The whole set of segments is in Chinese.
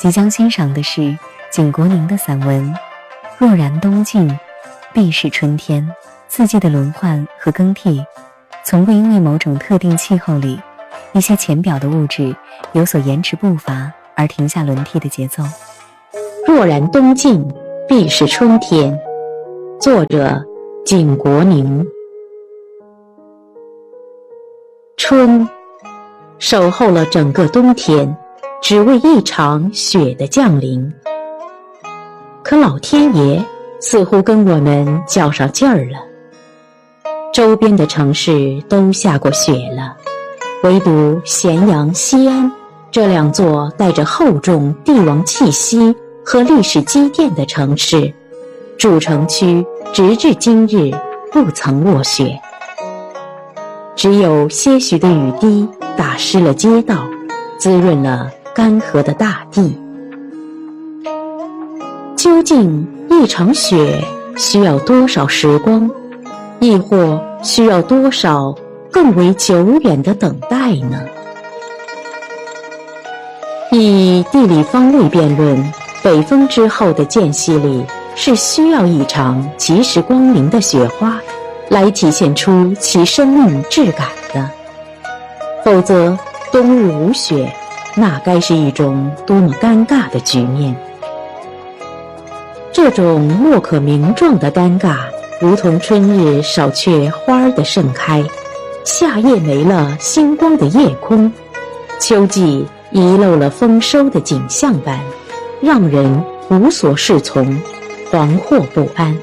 即将欣赏的是景国宁的散文《若然冬尽，必是春天》。四季的轮换和更替，从不因为某种特定气候里一些浅表的物质有所延迟步伐而停下轮替的节奏。 若然冬尽，必是春天。作者景国宁。春守候了整个冬天，只为一场雪的降临。可老天爷似乎跟我们较上劲儿了，周边的城市都下过雪了，唯独咸阳、西安这两座带着厚重帝王气息和历史积淀的城市，主城区直至今日不曾落雪，只有些许的雨滴打湿了街道，滋润了干涸的大地。究竟一场雪需要多少时光，亦或需要多少更为久远的等待呢？以地理方位辩论，北风之后的间隙里是需要一场及时光临的雪花来体现出其生命质感的，否则冬日无雪，那该是一种多么尴尬的局面。这种莫可名状的尴尬，如同春日少却花的盛开，夏夜没了星光的夜空，秋季遗漏了丰收的景象般，让人无所适从，惶惑不安。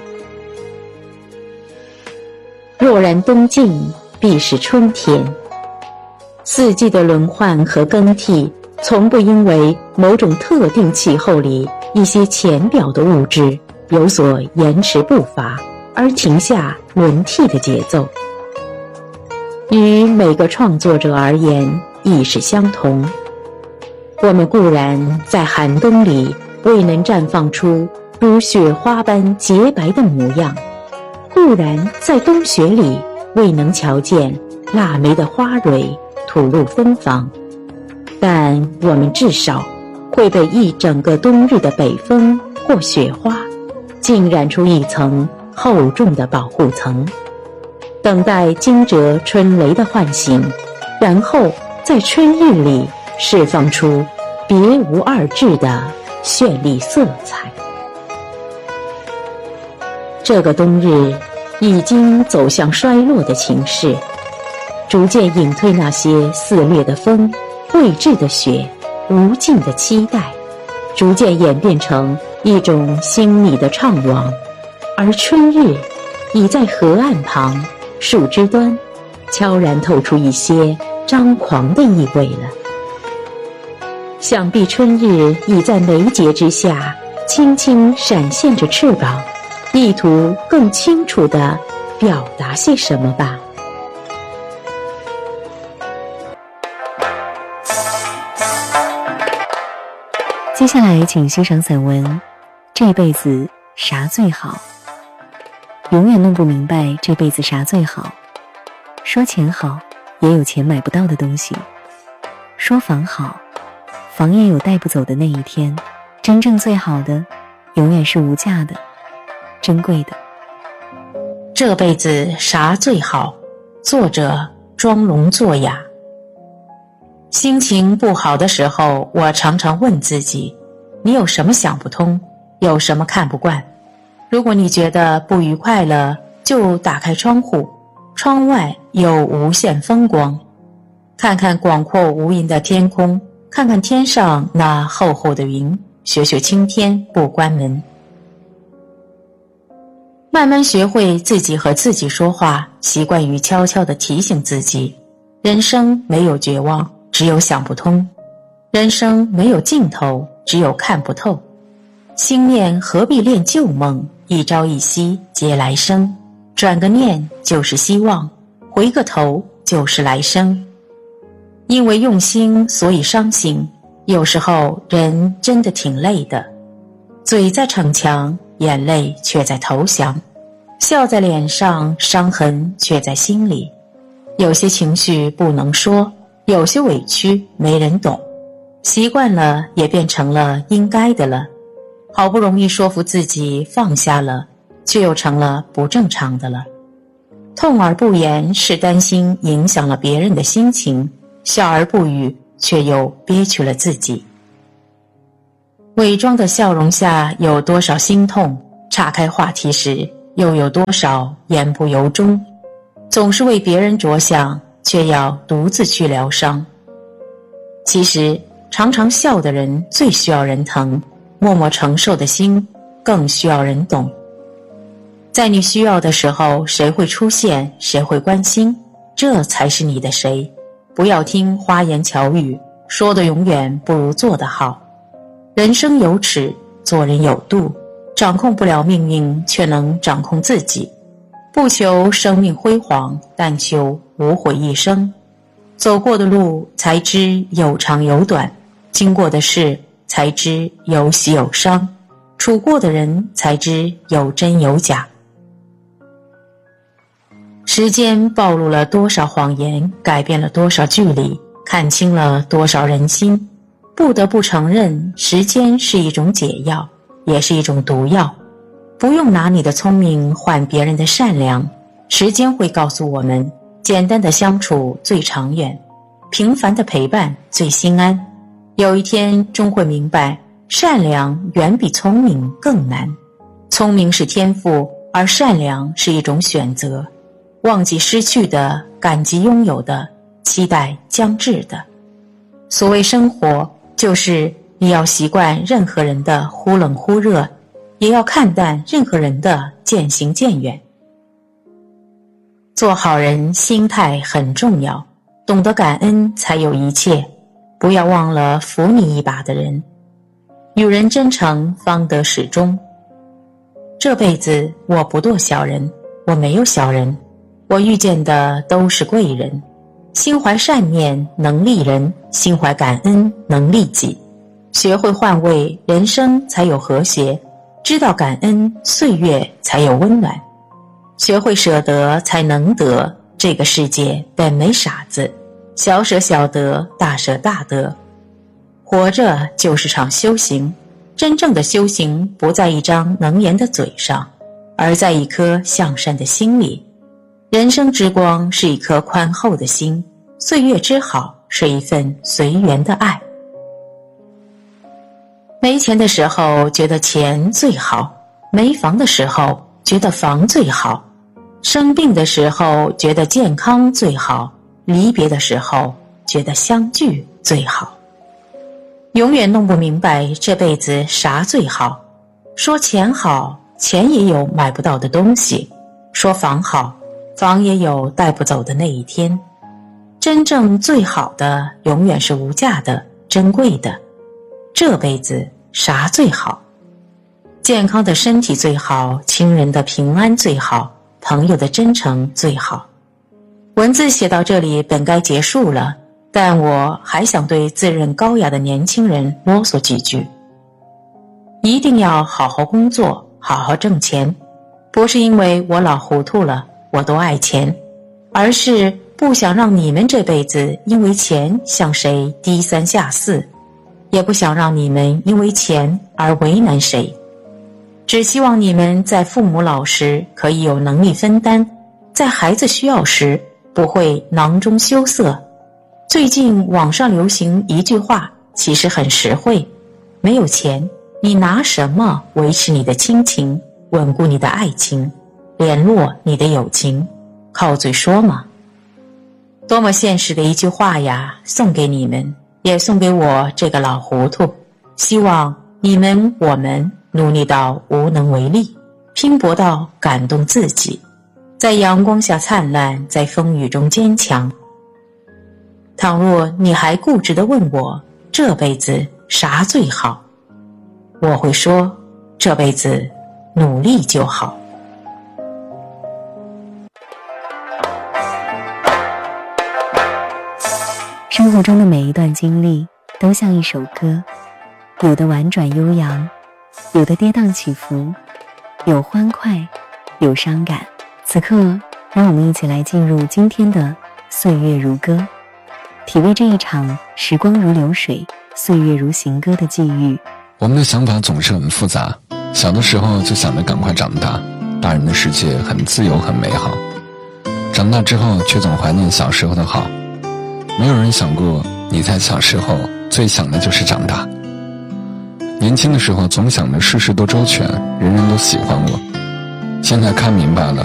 若然冬尽，必是春天。四季的轮换和更替，从不因为某种特定气候里一些浅表的物质有所延迟步伐而停下轮替的节奏。于每个创作者而言亦是相同。我们固然在寒冬里未能绽放出如雪花般洁白的模样，固然在冬雪里未能瞧见腊梅的花蕊吐露芬芳，但我们至少会被一整个冬日的北风或雪花浸染出一层厚重的保护层，等待惊蛰春雷的唤醒，然后在春日里释放出别无二致的绚丽色彩。这个冬日已经走向衰落的情势，逐渐隐退那些肆虐的风、未至的雪、无尽的期待，逐渐演变成一种心密的怅惘，而春日已在河岸旁、树枝端悄然透出一些张狂的意味了。想必春日已在眉睫之下轻轻闪现着翅膀，意图更清楚地表达些什么吧。 接下来请欣赏散文《这辈子啥最好》。永远弄不明白这辈子啥最好。说钱好，也有钱买不到的东西；说房好，房也有带不走的那一天。真正最好的，永远是无价的、珍贵的。 这辈子啥最好？作者庄龙作雅。心情不好的时候，我常常问自己，你有什么想不通，有什么看不惯？如果你觉得不愉快了，就打开窗户，窗外有无限风光，看看广阔无垠的天空，看看天上那厚厚的云，学学青天不关门。慢慢学会自己和自己说话，习惯于悄悄地提醒自己，人生没有绝望，只有想不通；人生没有尽头，只有看不透。心念何必恋旧梦，一朝一夕皆来生。转个念就是希望，回个头就是来生。因为用心，所以伤心。有时候人真的挺累的，嘴在逞强，眼泪却在投降，笑在脸上，伤痕却在心里。有些情绪不能说，有些委屈没人懂， 习惯了也变成了应该的了，好不容易说服自己放下了，却又成了不正常的了。痛而不言是担心影响了别人的心情，笑而不语却又憋屈了自己。伪装的笑容下有多少心痛，岔开话题时又有多少言不由衷，总是为别人着想，却要独自去疗伤。其实常常笑的人最需要人疼，默默承受的心更需要人懂。在你需要的时候，谁会出现，谁会关心，这才是你的谁。不要听花言巧语，说的永远不如做得好。人生有尺，做人有度，掌控不了命运，却能掌控自己。不求生命辉煌，但求无悔一生。走过的路才知有长有短，经过的事才知有喜有伤，处过的人才知有真有假。时间暴露了多少谎言，改变了多少距离，看清了多少人心。不得不承认，时间是一种解药，也是一种毒药。不用拿你的聪明换别人的善良，时间会告诉我们，简单的相处最长远，平凡的陪伴最心安。有一天终会明白，善良远比聪明更难。聪明是天赋，而善良是一种选择。忘记失去的，感激拥有的，期待将至的。所谓生活，就是你要习惯任何人的忽冷忽热，也要看淡任何人的渐行渐远。做好人心态很重要，懂得感恩才有一切。不要忘了扶你一把的人，与人真诚方得始终。这辈子我不做小人，我没有小人，我遇见的都是贵人。心怀善念能利人，心怀感恩能利己。学会换位，人生才有和谐；知道感恩，岁月才有温暖。学会舍得才能得，这个世界本没傻子，小舍小得，大舍大得。活着就是场修行，真正的修行不在一张能言的嘴上，而在一颗向善的心里。人生之光是一颗宽厚的心，岁月之好是一份随缘的爱。没钱的时候觉得钱最好，没房的时候觉得房最好，生病的时候觉得健康最好，离别的时候觉得相聚最好。永远弄不明白这辈子啥最好。说钱好，钱也有买不到的东西；说房好，房也有带不走的那一天。真正最好的永远是无价的、珍贵的。这辈子啥最好？健康的身体最好，亲人的平安最好，朋友的真诚最好。文字写到这里本该结束了，但我还想对自认高雅的年轻人啰嗦几句。一定要好好工作，好好挣钱，不是因为我老糊涂了，我都爱钱，而是不想让你们这辈子因为钱向谁低三下四，也不想让你们因为钱而为难谁。只希望你们在父母老时可以有能力分担，在孩子需要时不会囊中羞涩。最近网上流行一句话，其实很实惠：没有钱，你拿什么维持你的亲情，稳固你的爱情，联络你的友情？靠嘴说吗？多么现实的一句话呀，送给你们，也送给我这个老糊涂。希望你们我们努力到无能为力，拼搏到感动自己，在阳光下灿烂，在风雨中坚强。倘若你还固执地问我这辈子啥最好，我会说这辈子努力就好。 生活中的每一段经历都像一首歌，有的婉转悠扬，有的跌宕起伏，有欢快，有伤感。此刻让我们一起来进入今天的岁月如歌，体味这一场时光如流水， 岁月如行歌的际遇。 我们的想法总是很复杂，小的时候就想着赶快长大，大人的世界很自由很美好，长大之后却总怀念小时候的好。没有人想过你在小时候最想的就是长大。年轻的时候总想着事事都周全，人人都喜欢我，现在看明白了，